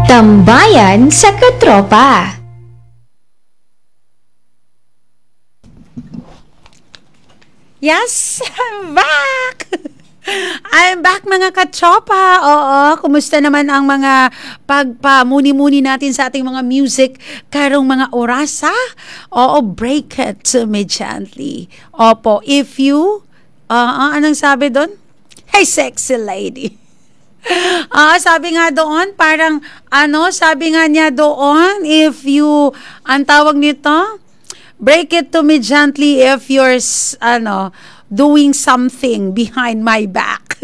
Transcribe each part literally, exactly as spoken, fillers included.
Tambayan sa Katropa. Yes, I'm back! I'm back mga katropa. Oo, kumusta naman ang mga pagpamuni-muni natin sa ating mga music karong mga orasa? Oo, break it to me gently. Opo, if you, uh, anong sabi doon? Hey, sexy lady. Ah, sabi nga doon, parang, ano, sabi nga niya doon, if you, ang tawag nito, break it to me gently if you're, ano, doing something behind my back.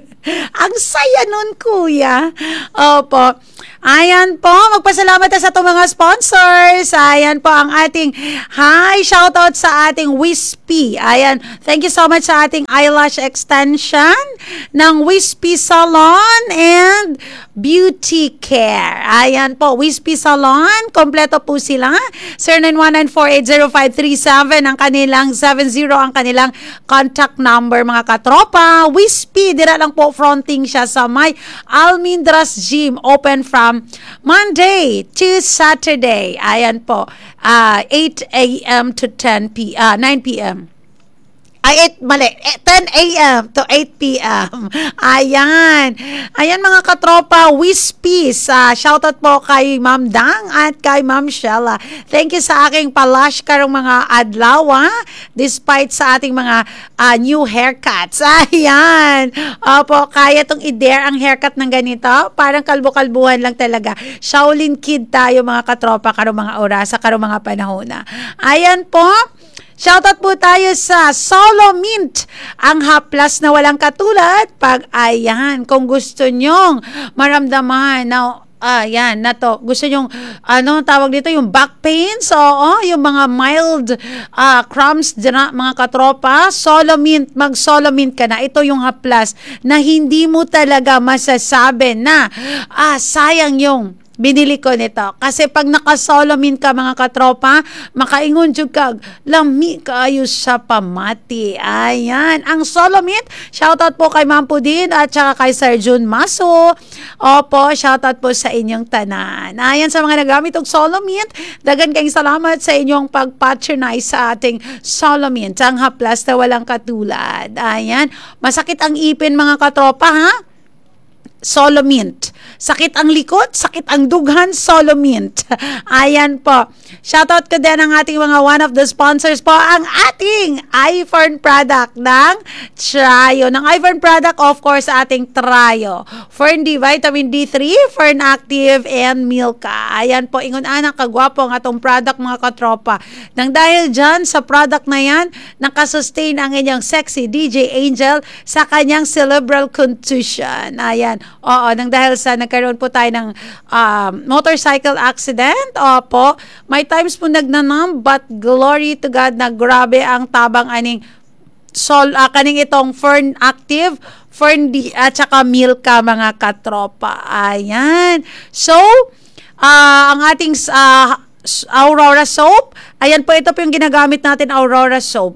Ang saya nun, kuya. Opo. Ayan po, magpasalamat na sa itong mga sponsors. Ayan po ang ating hi, shoutout sa ating Wispy. Ayan, thank you so much sa ating eyelash extension ng Wispy Salon and Beauty Care. Ayan po, Wispy Salon, kompleto po sila. zero nine one nine four eight zero five three seven ang kanilang seven zero ang kanilang contact number mga katropa. Wispy, dira lang po fronting siya sa may Almindras Gym, open from Monday to Saturday. Ayan po, uh, eight a.m. to ten p.m. Uh, nine p.m. Ay, eight, mali. ten a.m. to eight p.m. Ayan. Ayan mga katropa, Wispies. Uh, shoutout po kay Ma'am Dang at kay Ma'am Shella. Thank you sa aking palash karong mga adlaw, ha? Despite sa ating mga uh, new haircuts. Ayan. Opo, kaya tong i-dare ang haircut ng ganito. Parang kalbo-kalbuhan lang talaga. Shaolin Kid tayo mga katropa karong mga orasa, karong mga panahon na. Ayan po. Shoutout po tayo sa Solo Mint, ang haplas na walang katulad. Pag ayan, kung gusto nyong maramdaman na ayan, na to, gusto nyong, ano tawag dito, yung back pains, oo, yung mga mild uh, cramps, mga katropa, Solo Mint, mag Solo Mint ka na. Ito yung haplas na hindi mo talaga masasabi na, ah, sayang yung binili ko nito. Kasi pag nakasolomin ka mga katropa, makaingon jud kag lami kaayo sa pamati. Ayan. Ang solomint, shoutout po kay Ma'am Pudin at saka kay Sir Jun Maso. Opo, shoutout po sa inyong tanan. Ayan, sa mga nagamit og solomint, dagan kayong salamat sa inyong pag-patronize sa ating solomint. Ang haplas na walang katulad. Ayan. Masakit ang ipin mga katropa, ha? Solomint. Sakit ang likod, sakit ang dughan, Solomint. Ayan po. Shoutout ko din ang ating mga one of the sponsors po, ang ating iPhone product ng Trio. Ng iPhone product, of course, ating Trio. Fern D, Vitamin D three, Fern Active, and Milka. Ayan po, ingon anak, kagwapo ang atong product mga katropa. Nang dahil dyan, sa product na yan, nakasustain ang inyong sexy D J Angel sa kanyang cerebral contusion. Ayan. Oo, nang dahil sa nagkaroon po tayo ng um, motorcycle accident. Opo, may times po nagnanam, but glory to God na grabe ang tabang aning sol, uh, kaning itong Fern Active, Fern D, at saka Milka mga katropa. Ayan. So, uh, ang ating uh, Aurora soap, ayan po, ito po yung ginagamit natin, Aurora soap.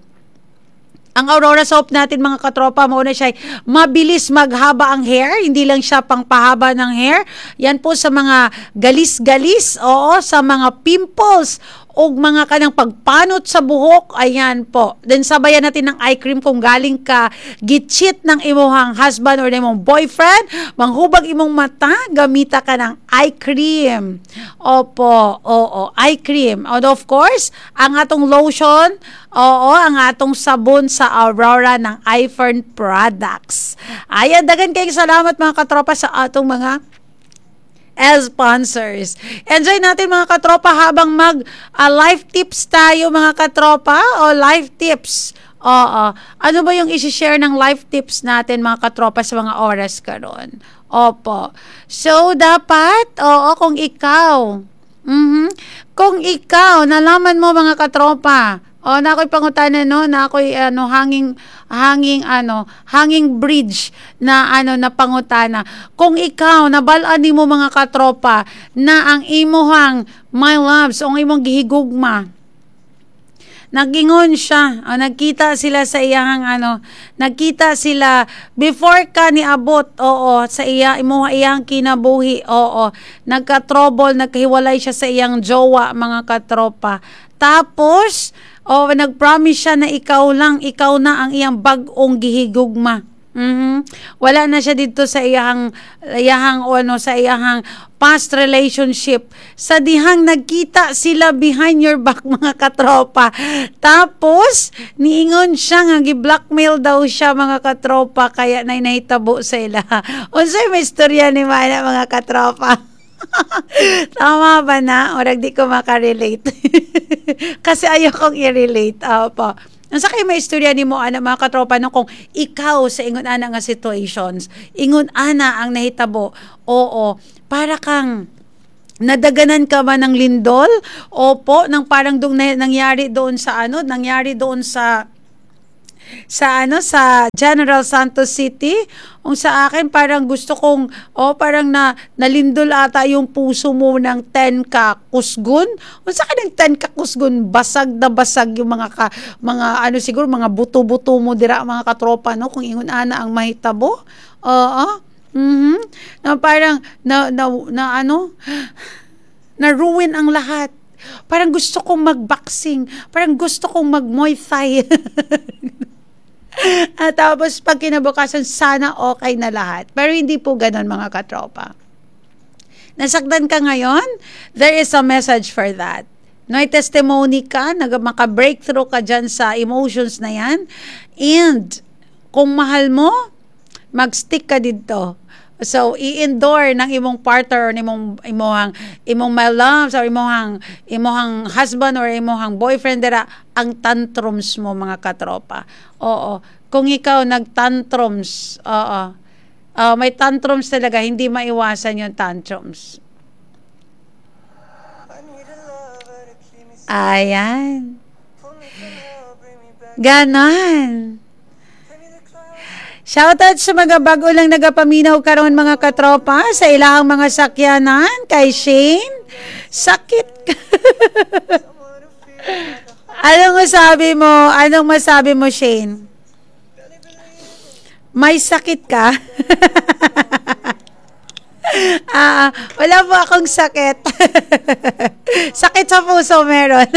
Ang Aurora soap natin mga katropa, mauna siya mabilis maghaba ang hair, hindi lang siya pangpahaba ng hair. Yan po sa mga galis-galis, oo, sa mga pimples, o mga kanang pagpanot sa buhok, ayan po. Then sabayan natin ng eye cream kung galing ka gitchit ng imuhang husband or imong boyfriend, manghubag imong mata, gamita ka ng eye cream. Opo, oo, eye cream. And of course, ang atong lotion, oo, ang atong sabon sa Aurora ng iFern products. Ayan, dagan kayong salamat mga katropa sa atong mga as sponsors. Enjoy natin mga katropa habang mag uh, life tips tayo mga katropa o life tips. Oo. Ano ba yung isi-share ng life tips natin mga katropa sa mga oras karon? Opo. So, dapat, oo, kung ikaw, mm-hmm, kung ikaw, nalaman mo mga katropa, o na ako'y pangutanan no, na ako'y ano hanging hanging ano, hanging bridge na ano na pangutana. Kung ikaw nabalaan nimo mga katropa na ang imuhang my loves, ang imong gihigugma nagingon siya. O, nagkita sila sa iyang ano, nagkita sila before ka ni abot, oo, sa iya, imo iyang kinabuhi, oo. Nagka-trouble, nagkahiwalay siya sa iyang jowa, mga katropa. Tapos, o nag-promise siya na ikaw lang, ikaw na ang iyang bag-ong gihigugma. Mhm. Wala na siya dito sa iyang iyahang o ano sa iyahang past relationship. Sa dihang nagkita sila behind your back, mga katropa. Tapos niingon siya nga gi-blackmail daw siya, mga katropa, kaya nay nahitabo sa ila. Unsay may istorya ni Mana, mga katropa? Tama ba na? Orag di ko makarelate. Kasi ayokong i-relate. Opo. Ang sa kayo may istorya ni mo, ana, mga katropa, no, kung ikaw sa ingon ana nga situations, ingon ana ang nahitabo, oo, para kang nadaganan ka ba ng lindol? Opo, nang parang dong nangyari doon sa ano, nangyari doon sa sa ano sa General Santos City. Kung sa akin parang gusto kong oh parang na nalindol ata yung puso mo ng ten ka kusgon. Kung sa akin ng ten ka kusgon, basag na basag yung mga ka, mga ano siguro mga buto-buto mo dira, mga katropa, no, kung ingon ana ang mahitabo. Oo. Mhm. Na parang na, na, na ano na ruin ang lahat. Parang gusto kong mag-boxing, parang gusto kong mag-Muay Thai. At tapos pag kinabukasan, sana okay na lahat. Pero hindi po ganon, mga katropa. Nasaktan ka ngayon? There is a message for that. No, may testimony ka, nag maka-breakthrough ka dyan sa emotions na yan. And kung mahal mo, mag-stick ka dito. So i-endure ng imong partner, imong imong imong my loves or imong imong husband or imong boyfriend dira ang tantrums mo, mga katropa. Oo, kung ikaw nag-tantrums, oo. Uh, may tantrums talaga, hindi maiwasan yung tantrums. Ayan. Ganon. Shoutout sa mga bago lang nagapaminaw karon, mga katropa, sa ilahang mga sakyanan. Kay Shane, sakit ka. Anong masabi mo? Anong masabi mo, Shane? May sakit ka? Ah, wala po akong sakit. Sakit sa puso meron.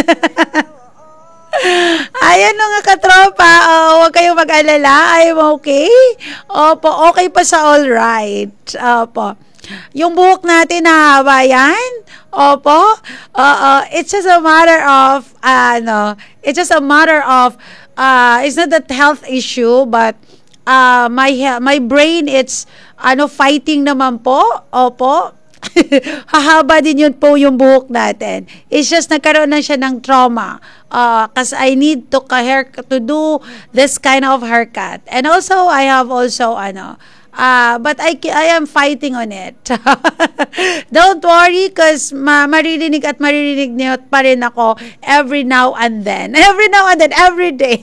Ayan mga katropa, uh, huwag kayong mag-alala, I'm okay. Opo, okay pa sa all right. Opo. Yung buhok natin nahaba yan. Opo. Uh, uh, it's just a matter of, uh, ano, it's just a matter of, uh, it's not that health issue, but uh, my my brain, it's, ano, fighting naman po. Opo. Hahaba din yun po yung buhok natin. It's just nagkaroon na siya ng trauma. Uh, cause I need to hair to do this kind of haircut. And also, I have also, ano, uh, but I, I am fighting on it. Don't worry, cause ma maririnig at maririnig niyo pa rin ako every now and then. Every now and then, every day.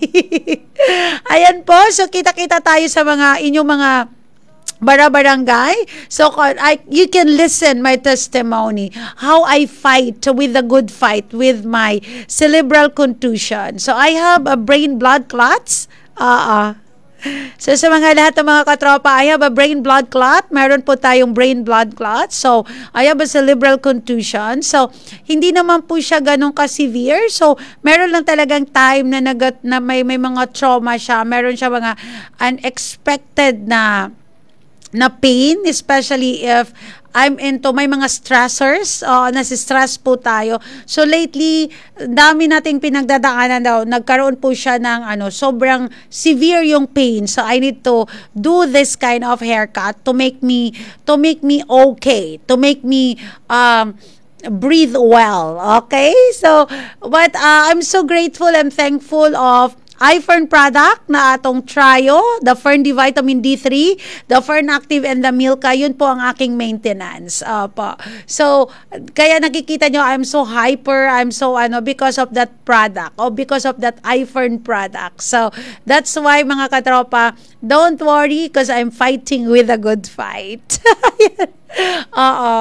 Ayan po, so kita-kita tayo sa mga inyong mga bara-barangay. So I, you can listen my testimony, how I fight with the good fight with my cerebral contusion. So I have a brain blood clots. Uh, uh. So sa mga lahat ng mga katropa, I have a brain blood clot. Meron po tayong brain blood clot. So I have a cerebral contusion. So hindi naman po siya ganun ka-severe. So meron lang talagang time na, nagat, na may, may mga trauma siya. Meron siya mga unexpected na na pain, especially if I'm into may mga stressors, uh, nasi-stress po tayo. So lately, dami nating pinagdadaanan daw. Nagkaroon po siya ng ano, sobrang severe yung pain. So I need to do this kind of haircut to make me to make me okay, to make me um breathe well. Okay? So but uh, I'm so grateful and thankful of iFern product na atong Trio, the Fern D Vitamin D three, the Fern Active, and the Milka. Yun po ang aking maintenance. Opo. So, kaya nakikita nyo, I'm so hyper, I'm so ano, because of that product, or because of that iFern product. So, that's why, mga katropa, don't worry because I'm fighting with a good fight. Oo.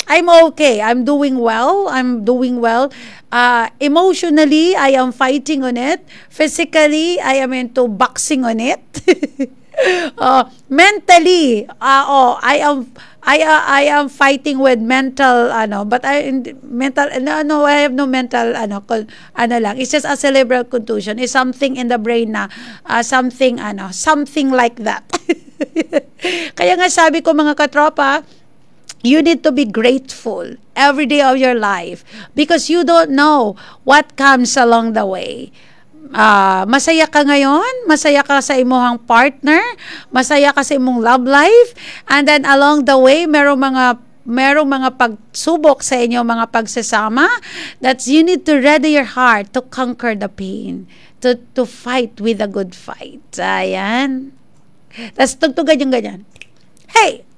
I'm okay. I'm doing well. I'm doing well. Uh, emotionally, I am fighting on it. Physically, I am into boxing on it. uh, mentally, uh, oh, I am I uh, I am fighting with mental ano, but I mental no no I have no mental ano con, ano lang. It's just a cerebral contusion. It's something in the brain na uh, something ano, something like that. Kaya nga sabi ko mga katropa, you need to be grateful every day of your life because you don't know what comes along the way. Ah, masaya ka ngayon, masaya ka sa imong partner, masaya ka sa imong love life, and then along the way merong mga merong mga pagsubok sa inyo, mga pagsasama, that you need to ready your heart to conquer the pain, to to fight with a good fight. Ayan. Tapos tugtugan yung ganyan. Hey!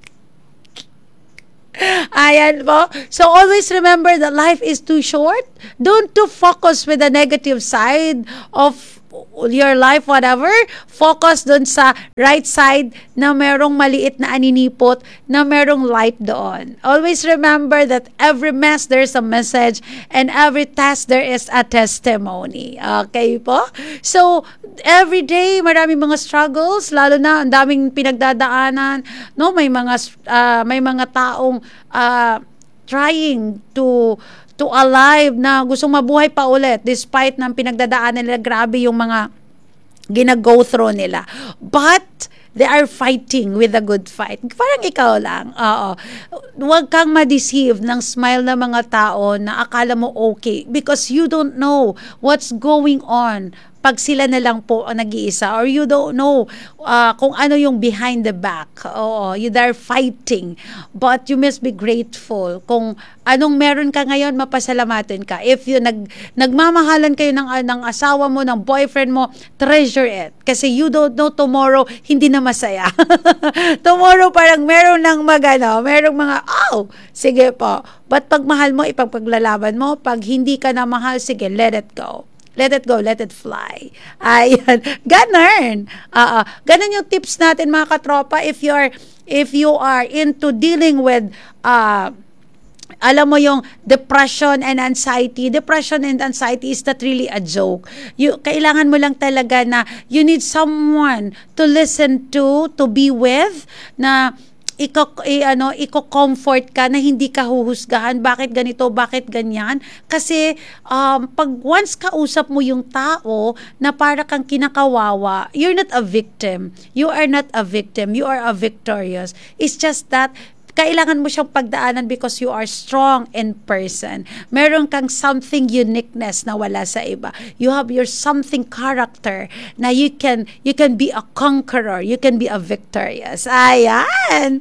Ayan po. So always remember that life is too short. Don't too focus with the negative side of your life, whatever. Focus dun sa right side na merong maliit na aninipot, na merong light doon. Always remember that every mess there's a message and every test there is a testimony. Okay po? So, every day maraming mga struggles, lalo na ang daming pinagdadaanan, no? May mga uh, may mga taong uh, trying to to alive na gustong mabuhay pa ulit despite ng pinagdadaanan nila, grabe yung mga gina-go through nila. But they are fighting with a good fight. Parang ikaw lang. Oo. Huwag kang ma-deceive ng smile ng mga tao na akala mo okay because you don't know what's going on pag sila na lang po ang nag-iisa, or you don't know uh, kung ano yung behind the back. Oo, you are fighting. But you must be grateful. Kung anong meron ka ngayon, mapasalamatan ka. If you nag, nagmamahalan kayo ng, ng asawa mo, ng boyfriend mo, treasure it. Kasi you don't know tomorrow, hindi na masaya. Tomorrow parang meron ng magano, merong mga, oh, sige po. But pag mahal mo, ipagpaglalaban mo. Pag hindi ka na mahal, sige, let it go. Let it go, let it fly. Ayan. Ganun. Uh, ganun yung tips natin mga katropa. If you are, if you are into dealing with, uh, alam mo yung depression and anxiety. Depression and anxiety is not really a joke. You, kailangan mo lang talaga na you need someone to listen to, to be with, na iko i, ano iko-comfort ka na hindi ka huhusgahan bakit ganito, bakit ganyan, kasi um, pag once kausap mo yung tao na para kang kinakawawa, you're not a victim, you are not a victim, you are a victorious. It's just that kailangan mo siyang pagdaanan because you are strong in person. Meron kang something uniqueness na wala sa iba. You have your something character na you can you can be a conqueror, you can be a victorious. Ayan.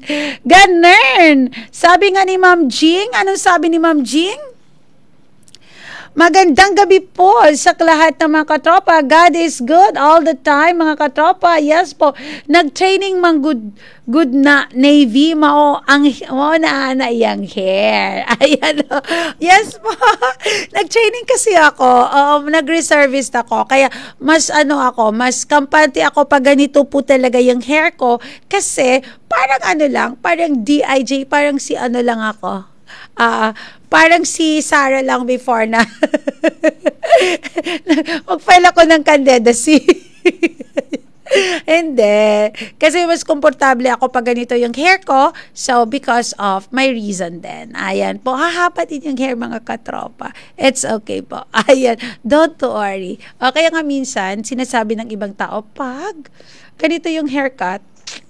Ganun. Sabi nga ni Ma'am Jing, anong sabi ni Ma'am Jing? Magandang gabi po sa lahat ng mga katropa. God is good all the time, mga katropa. Yes po. Nag-training mang good, good na Navy, mao ang mao na na iyang hair. Ayan. Yes po. Nag-training kasi ako. Um, nag-reservist ako. Kaya mas ano ako, mas kampante ako pag ganito po talaga yung hair ko. Kasi parang ano lang, parang D I J, parang si ano lang ako. Ah, uh, parang si Sarah lang before na mag-file ako ng candidacy. Hindi. Kasi mas komportable ako pag ganito yung hair ko. So, because of my reason din. Ayan po. Hahaba din yung hair, mga katropa. It's okay po. Ayan. Don't worry. O, kaya nga minsan, sinasabi ng ibang tao, pag ganito yung haircut,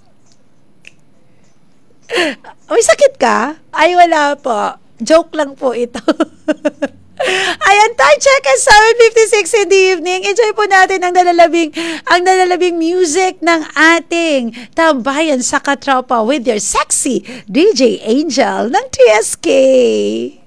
may sakit ka? Ay, wala po. Joke lang po ito. Ayan, time check at seven fifty-six in the evening. Enjoy po natin ang nalalabing, ang nalalabing music ng ating tambayan sa katropa with your sexy D J Angel ng T S K.